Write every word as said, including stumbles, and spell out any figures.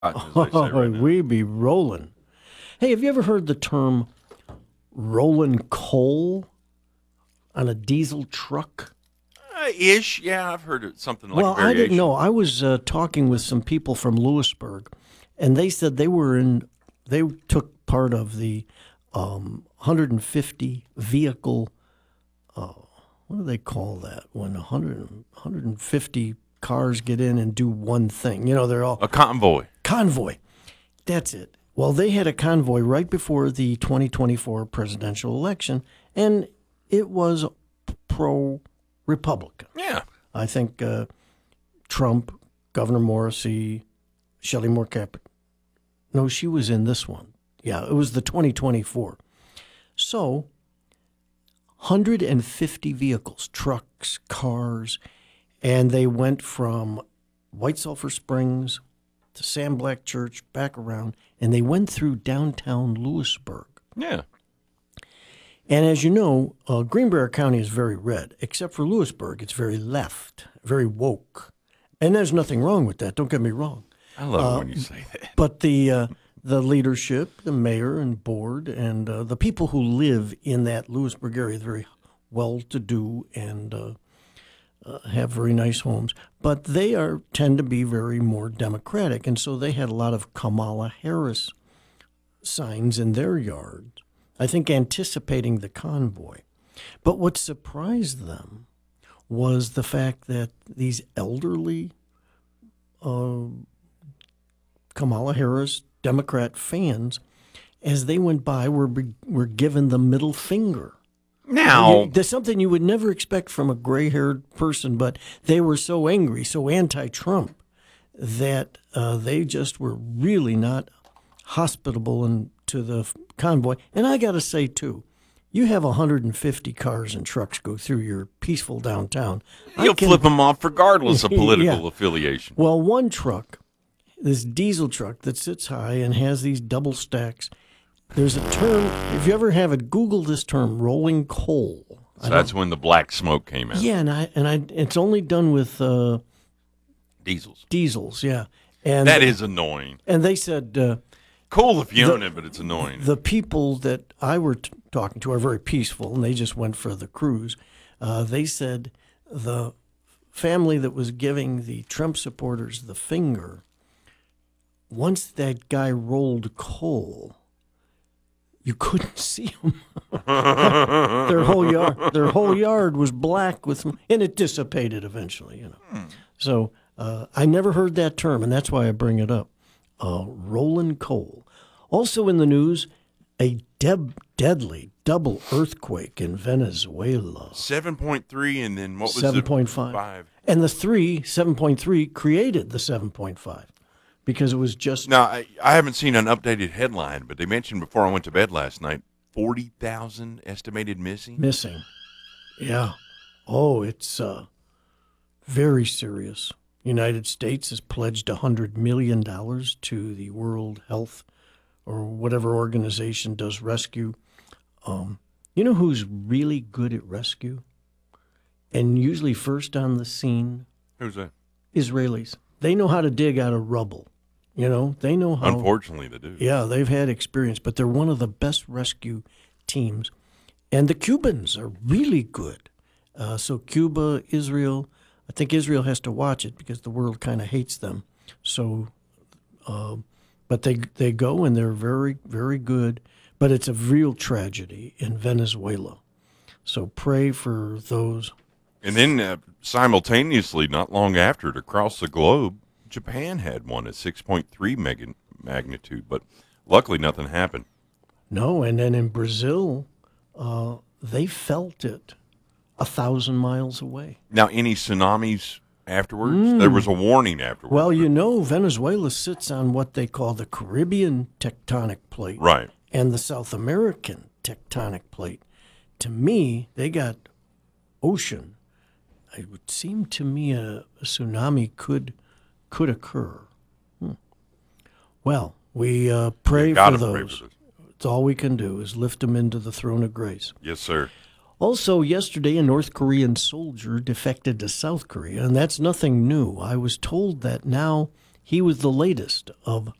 Oh, we be rolling. Hey, have you ever heard the term rolling coal on a diesel truck? Uh, ish, yeah, I've heard it, something like well, a variation. I didn't know. I was uh, talking with some people from Lewisburg, and they said they were in. They took part of the um, one hundred fifty vehicle. Uh, what do they call that? When one hundred, one hundred fifty cars get in and do one thing. You know, they're all A convoy. Convoy. That's it. Well, they had a convoy right before the twenty twenty-four presidential election, and it was pro-Republican. Yeah. I think uh, Trump, Governor Morrissey, Shelley Moore Caput. No, she was in this one. Yeah, it was the twenty twenty-four. So, one hundred fifty vehicles, trucks, cars, and they went from White Sulphur Springs to Sam Black Church, back around, and they went through downtown Lewisburg. Yeah. And as you know, uh, Green Brier County is very red, except for Lewisburg. It's very left, very woke. And there's nothing wrong with that, don't get me wrong. I love uh, it when you say that. But the uh, the leadership, the mayor and board, and uh, the people who live in that Lewisburg area, very well-to-do and uh, uh, have very nice homes. But they are tend to be very more democratic, and so they had a lot of Kamala Harris signs in their yard, I think anticipating the convoy. But what surprised them was the fact that these elderly uh, Kamala Harris Democrat fans, as they went by, were were given the middle finger. Now, There's something you would never expect from a gray-haired person, but they were so angry, so anti-Trump, that uh, they just were really not hospitable and to the convoy. And I got to say, too, you have one hundred fifty cars and trucks go through your peaceful downtown. you'll can, flip them off regardless of political Yeah. affiliation. Well, one truck, this diesel truck that sits high and has these double stacks, there's a term, if you ever have it, Google this term, rolling coal. So that's when the black smoke came out. Yeah, and I and I it's only done with uh, Diesels. diesels, yeah. And That is annoying. and they said uh, Cool if you The- own it, but it's annoying. the people that I were t- talking to are very peaceful, and they just went for the cruise. Uh, they said the family that was giving the Trump supporters the finger, once that guy rolled coal, you couldn't see him. their whole yard, their whole yard was black with, and it dissipated eventually. You know, Hmm. so uh, I never heard that term, and that's why I bring it up. Uh, rolling coal. Also in the news, a deb- deadly double earthquake in Venezuela. seven point three, and then what was seven it? point five. Five. And the three, seven point three, created the seven point five because it was just Now, I, I haven't seen an updated headline, but they mentioned before I went to bed last night, forty thousand estimated missing. missing. Yeah. Oh, it's uh, very serious. United States has pledged one hundred million dollars to the World Health or whatever organization does rescue. Um, you know who's really good at rescue and usually first on the scene? Who's that? Israelis. They know how to dig out of rubble. You know, they know how. Unfortunately, they do. Yeah, they've had experience, but they're one of the best rescue teams. And the Cubans are really good. Uh, so Cuba, Israel, I think Israel has to watch it because the world kind of hates them. So, uh, but they they go and they're very, very good. But it's a real tragedy in Venezuela. So pray for those. And then uh, simultaneously, not long after it, across the globe, Japan had one at six point three mega magnitude, but luckily nothing happened. No, and then in Brazil, uh, they felt it a thousand miles away. Now, any tsunamis afterwards? There was a warning afterwards. Well, you know, Venezuela sits on what they call the Caribbean tectonic plate Right. and the South American tectonic plate. To me, they got ocean. It would seem to me a, a tsunami could could occur. Hmm. Well, we uh, pray You for gotta those. pray for those. It's all we can do is lift them into the throne of grace. Yes, sir. Also, yesterday, a North Korean soldier defected to South Korea, and that's nothing new. I was told that now He was the latest of